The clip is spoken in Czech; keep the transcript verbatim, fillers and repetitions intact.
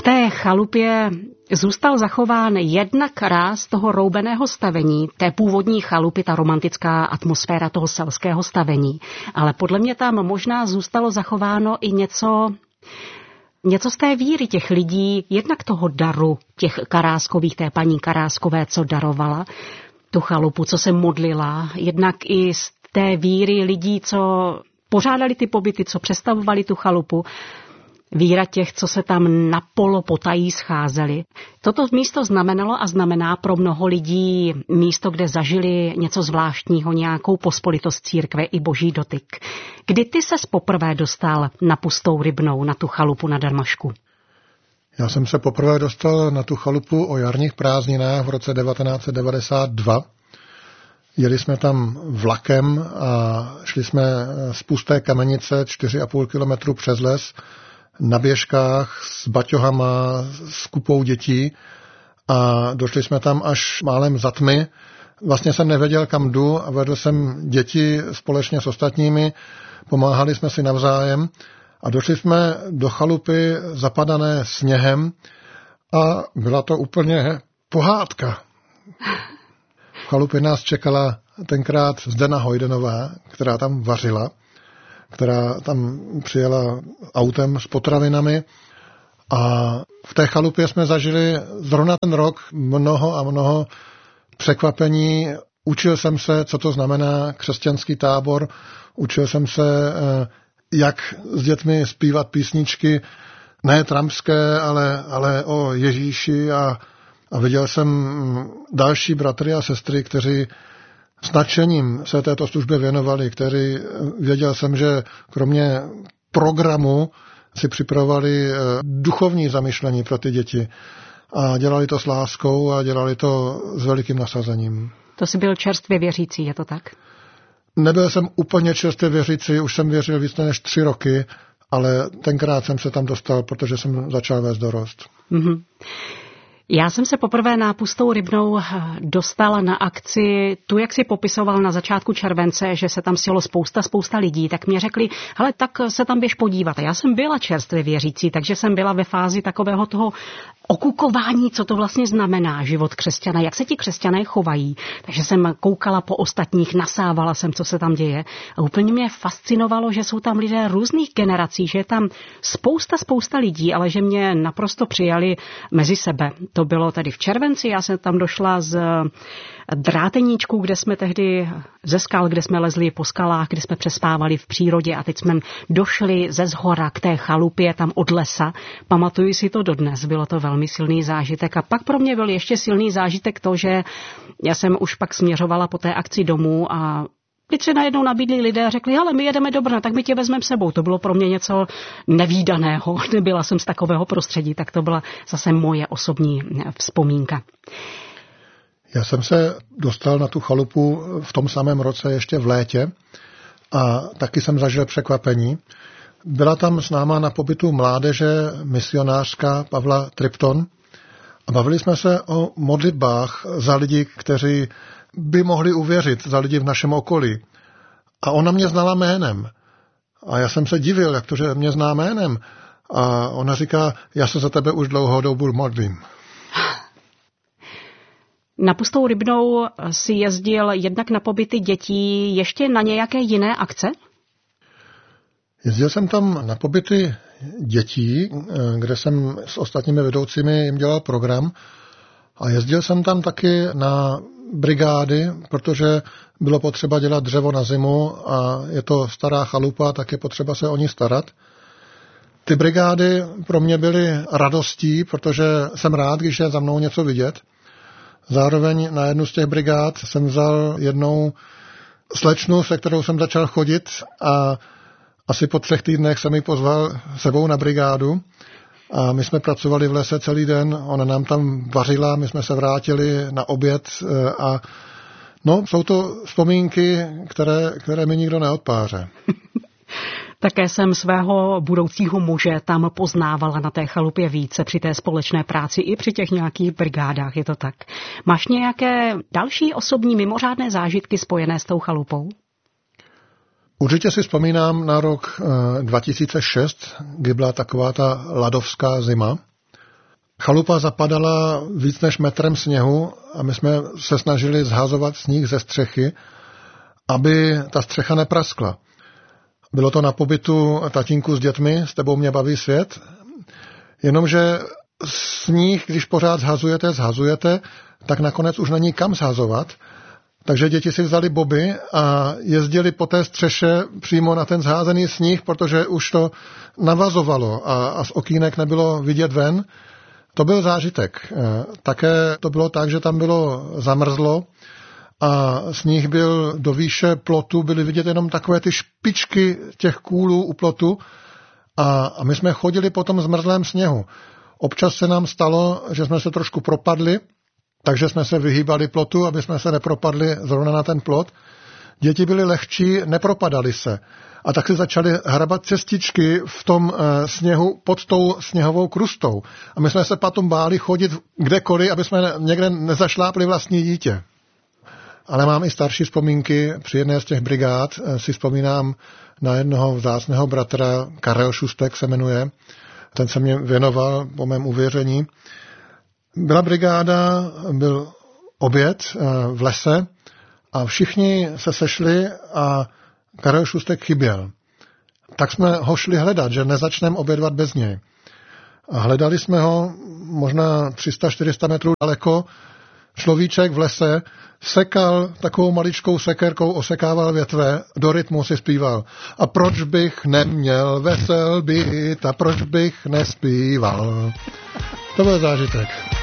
té chalupě zůstal zachován jednak ráz toho roubeného stavení, té původní chalupy, ta romantická atmosféra toho selského stavení. Ale podle mě tam možná zůstalo zachováno i něco, něco z té víry těch lidí, jednak toho daru těch Karáskových, té paní Karáskové, co darovala tu chalupu, co se modlila, jednak i z té víry lidí, co pořádali ty pobyty, co představovali tu chalupu, víra těch, co se tam napolo potají scházeli. Toto místo znamenalo a znamená pro mnoho lidí místo, kde zažili něco zvláštního, nějakou pospolitost církve i boží dotyk. Kdy ty ses poprvé dostal na Pustou Rybnou, na tu chalupu na Darmašku? Já jsem se poprvé dostal na tu chalupu o jarních prázdninách v roce devatenáct set devadesát dva. Jeli jsme tam vlakem a šli jsme z Pusté Kamenice čtyři a půl kilometru přes les na běžkách s baťohama, s kupou dětí a došli jsme tam až málem za tmy. Vlastně jsem nevěděl, kam jdu a vedl jsem děti společně s ostatními, pomáhali jsme si navzájem a došli jsme do chalupy zapadané sněhem a byla to úplně pohádka. V chalupě nás čekala tenkrát Zdena Hojdenová, která tam vařila, která tam přijela autem s potravinami a v té chalupě jsme zažili zrovna ten rok mnoho a mnoho překvapení. Učil jsem se, co to znamená křesťanský tábor, učil jsem se, jak s dětmi zpívat písničky, ne trampské, ale, ale o Ježíši a, a viděl jsem další bratry a sestry, kteří s nadšením se této službě věnovali, kteří věděl jsem, že kromě programu si připravovali duchovní zamyšlení pro ty děti a dělali to s láskou a dělali to s velikým nasazením. To jsi byl čerstvě věřící, je to tak? Nebyl jsem úplně čerstvě věřící, už jsem věřil víc než tři roky, ale tenkrát jsem se tam dostal, protože jsem začal vést dorost. Mm-hmm. Já jsem se poprvé na Pustou Rybnou dostala na akci, tu, jak si popisoval na začátku července, že se tam sjelo spousta, spousta lidí, tak mě řekli, hele, tak se tam běž podívat. A já jsem byla čerstvě věřící, takže jsem byla ve fázi takového toho okukování, co to vlastně znamená život křesťana, jak se ti křesťané chovají. Takže jsem koukala po ostatních, nasávala jsem, co se tam děje. A úplně mě fascinovalo, že jsou tam lidé různých generací, že je tam spousta, spousta lidí, ale že mě naprosto přijali mezi sebe. To bylo tady v červenci, já jsem tam došla z Dráteníčku, kde jsme tehdy ze skal, kde jsme lezli po skalách, kde jsme přespávali v přírodě a teď jsme došli ze zhora k té chalupě tam od lesa. Pamatuju si to dodnes, bylo to velmi silný zážitek a pak pro mě byl ještě silný zážitek to, že já jsem už pak směřovala po té akci domů a teď se najednou nabídli lidé a řekli, ale my jedeme do Brna, tak my tě vezmeme sebou. To bylo pro mě něco nevídaného, nebyla jsem z takového prostředí, tak to byla zase moje osobní vzpomínka. Já jsem se dostal na tu chalupu v tom samém roce ještě v létě a taky jsem zažil překvapení. Byla tam s náma na pobytu mládeže misionářka Pavla Tripton a bavili jsme se o modlitbách za lidi, kteří by mohli uvěřit, za lidi v našem okolí. A ona mě znala jménem. A já jsem se divil, jak to, že mě zná jménem. A ona říká, já se za tebe už dlouhou dobu modlím. Na Pustou Rybnou si jezdil jednak na pobyty dětí, ještě na nějaké jiné akce? Jezdil jsem tam na pobyty dětí, kde jsem s ostatními vedoucími jim dělal program. A jezdil jsem tam taky na brigády, protože bylo potřeba dělat dřevo na zimu a je to stará chalupa, tak je potřeba se o ní starat. Ty brigády pro mě byly radostí, protože jsem rád, když je za mnou něco vidět. Zároveň na jednu z těch brigád jsem vzal jednou slečnu, se kterou jsem začal chodit a asi po třech týdnech jsem ji pozval sebou na brigádu. A my jsme pracovali v lese celý den, ona nám tam vařila, my jsme se vrátili na oběd a no, jsou to vzpomínky, které, které mi nikdo neodpáře. Také jsem svého budoucího muže tam poznávala na té chalupě více při té společné práci i při těch nějakých brigádách, je to tak. Máš nějaké další osobní mimořádné zážitky spojené s tou chalupou? Určitě si vzpomínám na rok dva tisíce šest, kdy byla taková ta ladovská zima. Chalupa zapadala víc než metrem sněhu a my jsme se snažili zhazovat sníh ze střechy, aby ta střecha nepraskla. Bylo to na pobytu tatínku s dětmi, S tebou mě baví svět, jenomže sníh, když pořád zhazujete, zhazujete, tak nakonec už není kam zhazovat. Takže děti si vzali boby a jezdili po té střeše přímo na ten zházený sníh, protože už to navazovalo a, a z okýnek nebylo vidět ven. To byl zážitek. Také to bylo tak, že tam bylo zamrzlo a sníh byl do výše plotu, byly vidět jenom takové ty špičky těch kůlů u plotu a, a my jsme chodili po tom zmrzlém sněhu. Občas se nám stalo, že jsme se trošku propadli, takže jsme se vyhýbali plotu, aby jsme se nepropadli zrovna na ten plot. Děti byly lehčí, nepropadali se. A tak si začali hrabat cestičky v tom e, sněhu pod tou sněhovou krustou. A my jsme se potom báli chodit kdekoliv, aby jsme někde nezašlápli vlastní dítě. Ale mám i starší vzpomínky. Při jedné z těch brigád e, si vzpomínám na jednoho vzácného bratra, Karel Šustek se jmenuje. Ten se mě věnoval po mém uvěření. Byla brigáda, byl oběd e, v lese a všichni se sešli a Karel Šustek chyběl. Tak jsme ho šli hledat, že nezačneme obědvat bez něj. A hledali jsme ho možná tři sta čtyři sta metrů daleko. Človíček v lese sekal takovou maličkou sekerkou, osekával větve, do rytmu si zpíval. A proč bych neměl vesel být, a proč bych nespíval. To byl zážitek.